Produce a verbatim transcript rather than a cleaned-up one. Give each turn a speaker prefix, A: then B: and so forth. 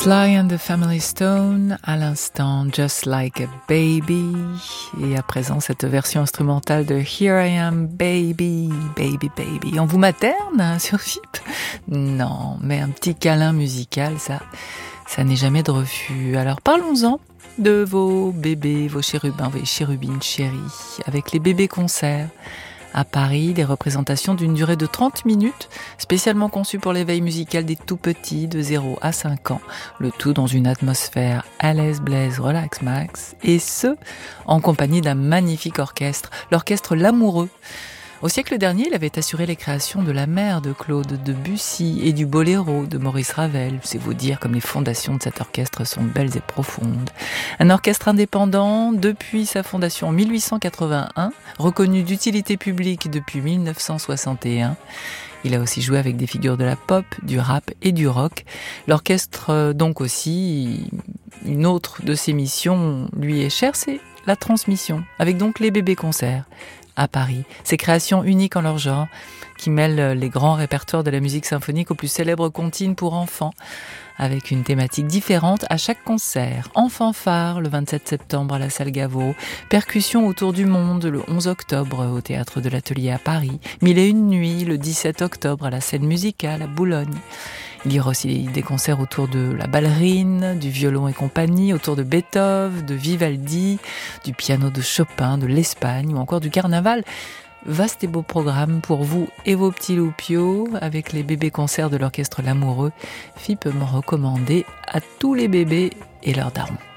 A: Sly and the Family Stone, à l'instant Just Like a Baby, et à présent cette version instrumentale de Here I Am Baby, Baby Baby. On vous materne hein, sur F I P? Non, mais un petit câlin musical, ça, ça n'est jamais de refus. Alors parlons-en de vos bébés, vos chérubins, vos chérubines chéris, avec les bébés concerts. À Paris, des représentations d'une durée de trente minutes, spécialement conçues pour l'éveil musical des tout-petits de zéro à cinq ans, le tout dans une atmosphère à l'aise, blaise, relax, max, et ce, en compagnie d'un magnifique orchestre, l'orchestre L'Amoureux. Au siècle dernier, il avait assuré les créations de La Mer de Claude Debussy et du Boléro de Maurice Ravel. C'est vous dire comme les fondations de cet orchestre sont belles et profondes. Un orchestre indépendant depuis sa fondation en mille huit cent quatre-vingt-un, reconnu d'utilité publique depuis mille neuf cent soixante et un. Il a aussi joué avec des figures de la pop, du rap et du rock. L'orchestre, donc aussi, une autre de ses missions lui est chère, c'est la transmission, avec donc les bébés concerts. À Paris. Ces créations uniques en leur genre, qui mêlent les grands répertoires de la musique symphonique aux plus célèbres comptines pour enfants, avec une thématique différente à chaque concert. En fanfare, le vingt-sept septembre à la Salle Gaveau, percussion autour du monde le onze octobre au Théâtre de l'Atelier à Paris, Mille et une nuits le dix-sept octobre à la Scène musicale à Boulogne. Il y aura aussi des concerts autour de la ballerine, du violon et compagnie, autour de Beethoven, de Vivaldi, du piano de Chopin, de l'Espagne ou encore du carnaval. Vaste et beau programme pour vous et vos petits loupiaux avec les bébés concerts de l'orchestre L'Amoureux. F I P me recommander à tous les bébés et leurs darons.